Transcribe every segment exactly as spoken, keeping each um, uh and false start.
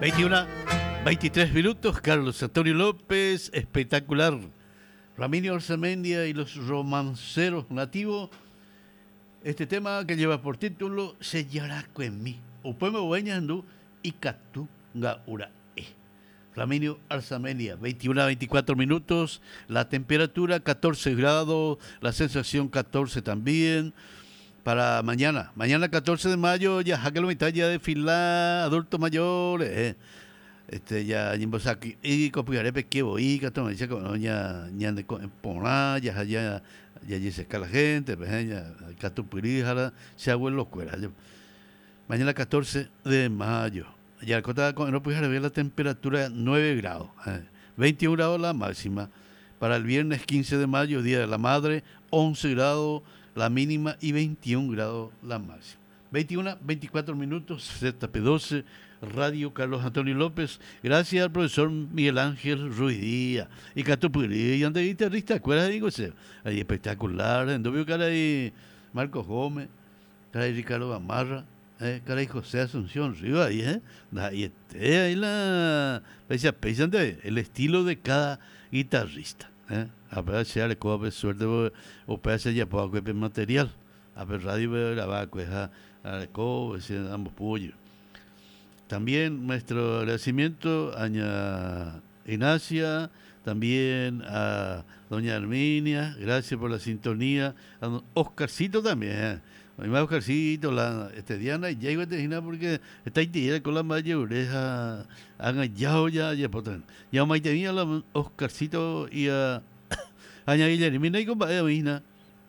veintiuno, veintitrés minutos, Carlos Antonio López, espectacular. Ramiro Arzamendia y los romanceros nativos. Este tema que lleva por título Sellaraco en mí. Upeme Ueñandú y Catunga Urae. Ramiro Arzamendia, veintiuno a veinticuatro minutos, la temperatura catorce grados, la sensación catorce también. Para mañana, mañana catorce de mayo, ya jaque la mitad ya de fila, adultos mayores, eh. Este ya Jimbosaki y copiaré que voy que toma dice que ya ya de pona ya ya ya dice que la gente pues ya catupirijala se abuelo cuera. Mañana catorce de mayo. Ya cota con no puede ver la temperatura nueve grados, eh. veintiuno grados la máxima. Para el viernes quince de mayo, Día de la Madre, once grados la mínima y veintiún grados la máxima. veintiuno, veinticuatro minutos, Z P doce, Radio Carlos Antonio López. Gracias al profesor Miguel Ángel Ruiz Díaz. Y Catupuri, y ande guitarrista, ¿cuál digo ese? Ahí espectacular, en doble cara ahí Marcos Gómez, cara ahí Ricardo Gamarra, eh, cara ahí José Asunción Río, ahí, eh. Ahí esté, ahí la. Pese pese el estilo de cada guitarrista, eh. A ver si le coge suerte o pese ya puedo coger material. A ver radio grabar cueja a co ambos pollos. También nuestro agradecimiento a doña Ignacia, también a doña Arminia, gracias por la sintonía, a don Oscarcito también, a mi Oscarcito, la este Diana, y ya iba a terminar porque está ahí con la malla oreja, han hallado ya, ya poten. Ya me tenía a Oscarcito y a doña Guillermina y compadre Mina.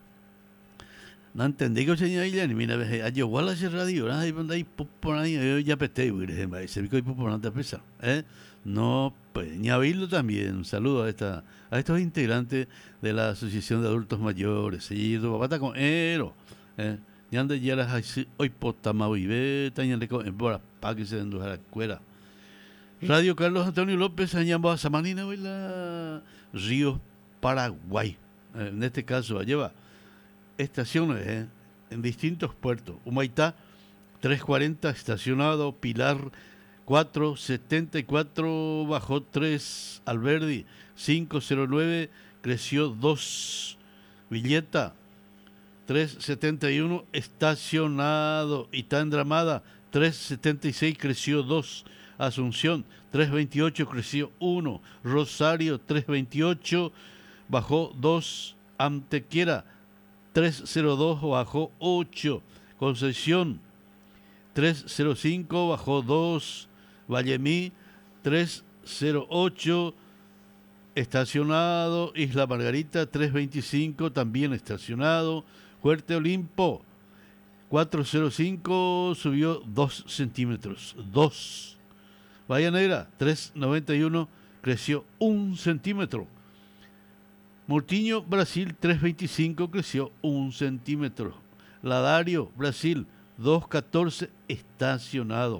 No entendí que señor Guillermo, mira, yo igual a radio, ahí donde hay por ahí, yo ya pesté, se me coge por antes pesar, ¿eh? No, pues, Ñavillo también, un saludo a esta, a estos integrantes de la Asociación de Adultos Mayores, y tu papá está con Ero, ¿eh? Y ande ya las hoy potama vive, tañale con embora, pa que se enduja la escuela. Radio Carlos Antonio López, añamba a Samanina, la Río Paraguay, en este caso, lleva estaciones eh, en distintos puertos. Humaitá trescientos cuarenta estacionado, Pilar cuatrocientos setenta y cuatro bajó tres, Alberdi quinientos nueve creció dos, Villeta trescientos setenta y uno estacionado, Itá Endramada trescientos setenta y seis creció dos, Asunción trescientos veintiocho creció uno, Rosario trescientos veintiocho bajó dos, Antequera trescientos dos bajó ocho, Concepción trescientos cinco bajó dos, Vallemí trescientos ocho estacionado, Isla Margarita trescientos veinticinco también estacionado, Fuerte Olimpo cuatrocientos cinco subió dos centímetros, dos, Bahía Negra trescientos noventa y uno creció un centímetro, Murtiño, Brasil, trescientos veinticinco, creció un centímetro. Ladario, Brasil, doscientos catorce, estacionado.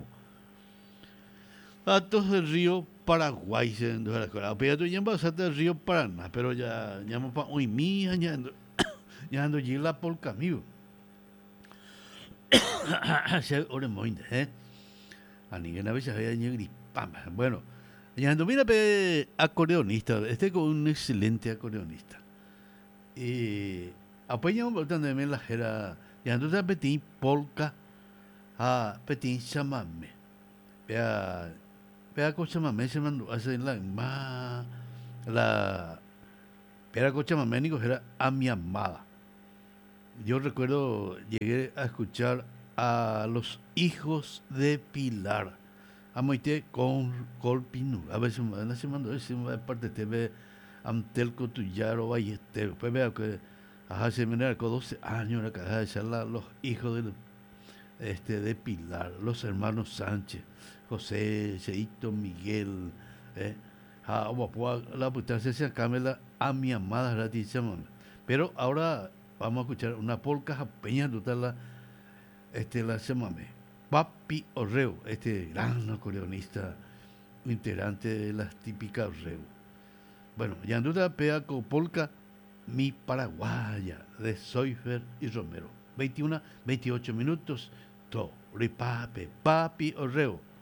Atos del Río Paraguay, se enduja la escuela. Pero tú ya vas del Río Paraná, pero ya llamo para hoy mía, ya ando, ya ando allí la por camino. Ahora muy, ¿eh? A ninguna vez se había gripado. Bueno. Y ando, mira, pe, acordeonista, este con un excelente acordeonista. Y apoyamos bastante de la jera, y ando de petín polka, a petín chamame. Vea, vea con chamame se mandó hace la ma, la, vea con chamame ni era a mi amada. Yo recuerdo, llegué a escuchar a los hijos de Pilar. Amoite con Colpinu, a veces me se mandó ese parte te ve Amtelco Tuyaro Ballester, pues veo que ajá se me con doce años la caja de charla los hijos de este de Pilar, los hermanos Sánchez, José, Cheito, Miguel, eh, a la putanza se Camela a mi amada gratis, pero ahora vamos a escuchar una polca japeña total este la semame. Papi Orreu, este gran acordeonista, integrante de las típicas Orreu. Bueno, Yanduta Peaco Polka, Mi Paraguaya, de Soifer y Romero. veintiuno, veintiocho minutos, to, ripape, Papi Orreu.